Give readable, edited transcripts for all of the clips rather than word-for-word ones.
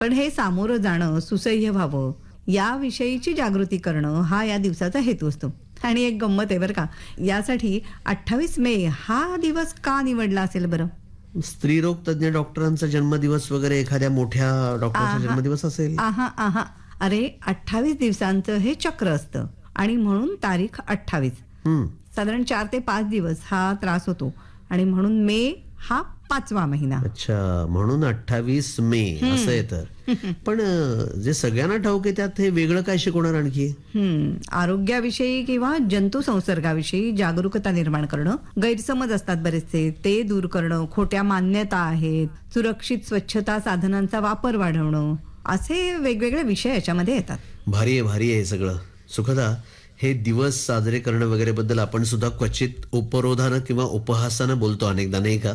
पण हे सामोरं जाणं सुसह्य व्हावं याविषयीची जागृती करणं हा या दिवसाचा हेतू असतो. आणि एक गंमत आहे बरं का, यासाठी 28 मे हा दिवस का निवडला असेल बरं? स्त्रीरोग तज्ञ डॉक्टरांचा जन्मदिवस वगैरे, एखाद्या मोठ्या डॉक्टरचा जन्मदिवस असेल. आहा. अरे 28 दिवसांचं हे चक्र असतं आणि म्हणून तारीख 28. साधारण 4 ते 5 दिवस हा त्रास होतो आणि म्हणून मे हा 5वा महिना. अच्छा, म्हणून 28 मे असं आहे. तर पण जे सगळ्यांना ठाऊक आहे त्यात हे वेगळं काय शिकवणार आणखी? आरोग्याविषयी किंवा जंतू संसर्गाविषयी जागरूकता निर्माण करणं, गैरसमज असतात बरेचसे ते दूर करणं, खोट्या मान्यता आहेत, सुरक्षित स्वच्छता साधनांचा वापर वाढवणं, असे वेगवेगळे विषय याच्यामध्ये येतात. भारी आहे हे सगळं. सुखदा, हे दिवस साजरे करणं वगैरे बद्दल आपण सुद्धा क्वचित उपरोधानं किंवा उपहासानं बोलतो अनेकदा, नाही का?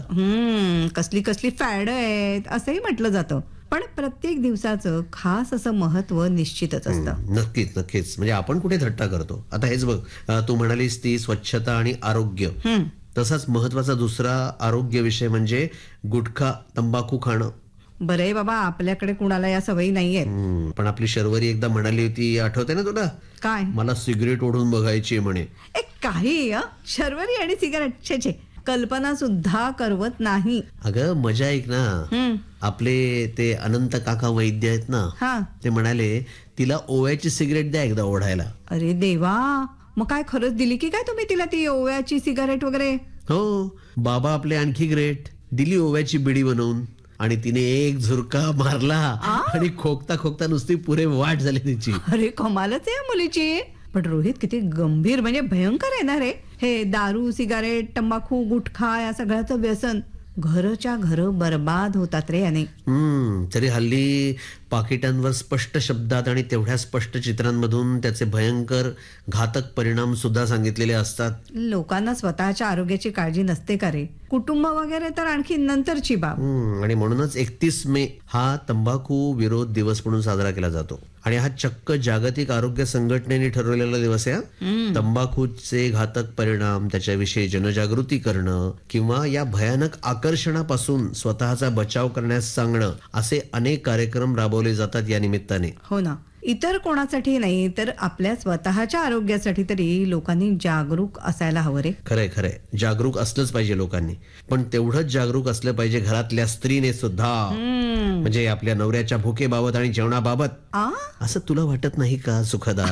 कसली फॅड आहेत असंही म्हटलं जातं. पण प्रत्येक दिवसाचं खास असं महत्व निश्चितच असतं. नक्कीच. म्हणजे आपण कुठे थट्टा करतो. आता हेच बघ, तू म्हणालीस ती स्वच्छता आणि आरोग्य. तसाच महत्वाचा दुसरा आरोग्य विषय म्हणजे गुटखा, तंबाखू खाणं. बरंय बाबा, आपल्याकडे कुणाला या सवयी नाहीयेत. पण आपली शर्वरी एकदा म्हणाली होती, आठवते ना तुला? काय? मला सिगरेट ओढून बघायची म्हणे. काही शर्वरी आणि सिगारेट छे कल्पना सुद्धा करवत नाही. अगं मजा ऐक ना, आपले ते अनंत काका वैद्य आहेत ना, ते म्हणाले तिला ओव्याची सिगरेट द्या एकदा ओढायला. अरे देवा, मग काय खरंच दिली की काय तुम्ही तिला ती ओव्याची सिगारेट वगैरे? हो, बाबा आपले आणखी ग्रेट. दिली ओव्याची बिडी बनवून आणि तिने एक झुरका मारला आणि खोकता नुसती पुरे वाट झाली तिची. अरे कमालच आहे मुलीची. पण रोहित, किती गंभीर म्हणजे भयंकर आहे ना रे हे दारू, सिगारेट, तंबाखू, गुटखा या सगळ्याचं व्यसन. घरच्या घर बर्बाद होतात रे याने. तरी हल्ली पाकिटांवर स्पष्ट शब्दात आणि तेवढ्या स्पष्ट चित्रांमधून त्याचे भयंकर घातक परिणाम सुद्धा सांगितलेले असतात. लोकांना स्वतःच्या आरोग्याची काळजी नसते का रे? कुटुंब वगैरे तर आणखी नंतरची बाब. आणि म्हणूनच 31 मे हा तंबाखू विरोध दिवस म्हणून साजरा केला जातो. आणि हा चक्क जागतिक आरोग्य संघटनेने ठरवलेला दिवस आहे. तंबाखूचे घातक परिणाम, त्याच्याविषयी जनजागृती करणं किंवा या भयानक आकर्षणापासून स्वतःचा बचाव करण्यास सांगणं, असे अनेक कार्यक्रम राबवले जातात या निमित्ताने. हो ना, इतर कोणासाठी नाही तर आपल्या स्वतःच्या आरोग्यासाठी तरी लोकांनी जागरूक असायला हवं रे. खरंय, जागरूक असलंच पाहिजे लोकांनी. पण तेवढंच जागरूक असलं पाहिजे घरातल्या स्त्रीने सुद्धा. म्हणजे आपल्या नवऱ्याच्या भुकेबाबत आणि जेवणाबाबत. असं तुला वाटत नाही का सुखदा?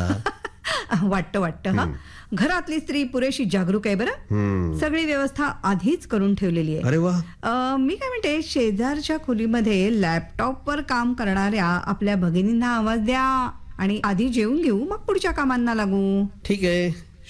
वाटतं हा. घरातली स्त्री पुरेशी जागरूक आहे बरं. सगळी व्यवस्था आधीच करून ठेवलेली आहे. अरे वा. मी काय म्हणते, शेजारच्या खोलीमध्ये लॅपटॉपवर काम करणाऱ्या आपल्या भगिनींना आवाज द्या आणि आधी जेवून घेऊ, मग पुढच्या कामांना लागू. ठीक आहे.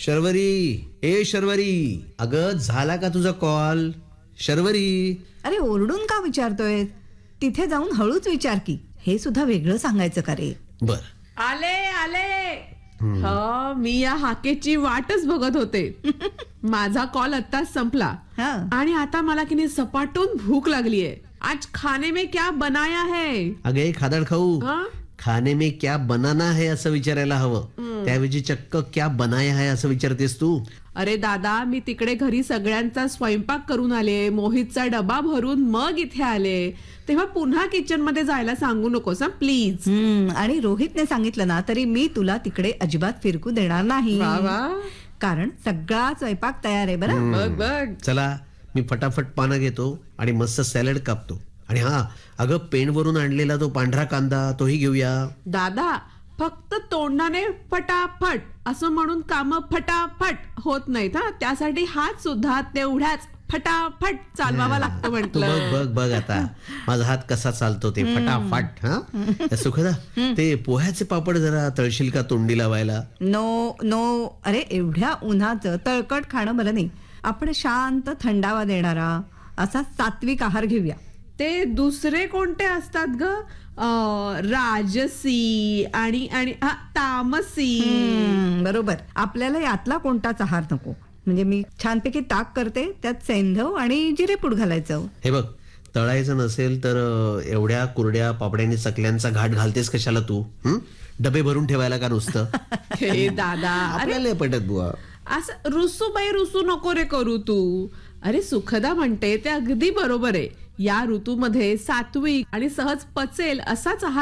शर्वरी, अगं झाला का तुझा कॉल? शर्वरी. अरे ओरडून का विचारतोय? तिथे जाऊन हळूच विचार की. हे सुद्धा वेगळं सांगायचं का रे? बर. आले. मी या हाकेची वाटच बघत होते. माझा कॉल आत्ताच संपला आणि आता मला की नाही सपाटून भूक लागलीये. आज खाने में क्या बनाया है? अगे खादड खाऊ. खाने में क्या बनाना है असं विचारायला हवं. त्याऐवजी चक्क क्या बनाया है असं विचारतेस तू. अरे दादा, मी तिकडे घरी सगळ्यांचा स्वयंपाक करून आले, मोहितचा डबा भरून मग इथे आले. तेव्हा पुन्हा किचन मध्ये जायला सांगू नकोस प्लीज. आणि रोहितने सांगितलं ना तरी मी तुला तिकडे अजिबात फिरकू देणार नाही. कारण सगळा स्वयंपाक तयार आहे बरं. बघ. चला, मी फटाफट पानं घेतो आणि मस्त सॅलड कापतो. आणि अगं पेणवरून आणलेला तो पांढरा कांदा तोही घेऊया. दादा, फक्त तोंडाने फटाफट असं म्हणून काम फटाफट होत नाहीत. त्यासाठी हात सुद्धा तेवढ्याच फटाफट चालवावा लागतं म्हटलं. बघ आता माझा हात कसा चालतो ते फटाफट. सुखदा, ते पोह्याचे पापड जरा तळशील का तोंडी लावायला? नो. अरे एवढ्या उन्हाचं तळकट खाणं बरं नाही. आपण शांत थंडावा देणारा असा सात्विक आहार घेऊया. ते दुसरे कोणते असतात ग? राजसी आणि तामसी. बरोबर. आपल्याला यातला कोणताच आहार नको. म्हणजे मी छानपैकी ताक करते, त्यात सैंधव आणि जिरेपूड घालायचं. हे बघ, तळायचं नसेल तर एवढ्या कुरड्या पापड्यांनी चकल्यांचा घाट घालतेस कशाला तू? डबे भरून ठेवायला का नुसतं? हे दादा, आपल्याला पटत बुवा. असं रुसू नको रे करू तू. अरे सुखदा म्हणते ते अगदी बरोबर आहे या ऋतूमध्ये सात्विक आणि सहज पचेल असाच आहार